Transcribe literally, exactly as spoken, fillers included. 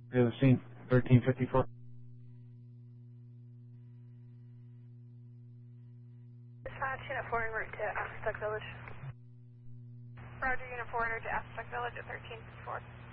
We have a scene, thirteen fifty-four. Dispatch, Unit four en route to Aztec Village. Roger, Unit four en route to Aztec Village at thirteen fifty-four.